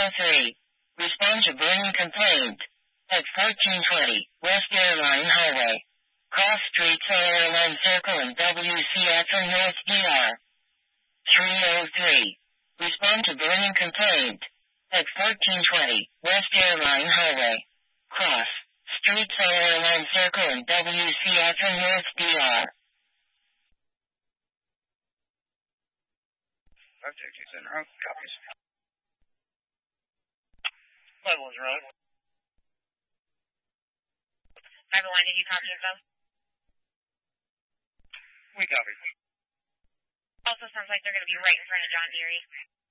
3. Respond to burning complaint. At 1420, West Airline Highway. Cross Streets Airline Circle and WCF and North DR. 303. Respond to burning complaint. At 1420, West Airline Highway. Cross Streets Airline Circle and WCF and North DR. Objectives en route. Copies. Levels road. 501, did you copy info? We copy. Also sounds like they're going to be right in front of John Deere.